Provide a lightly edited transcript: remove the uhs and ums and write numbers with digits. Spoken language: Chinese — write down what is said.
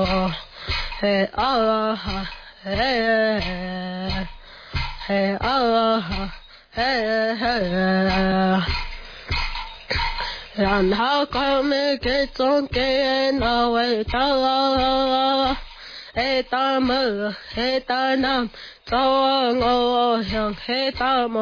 嘿啊嘿嘿啊嘿嘿。然后光明给总给那味道，嘿大么嘿大南，早晚我想嘿大么。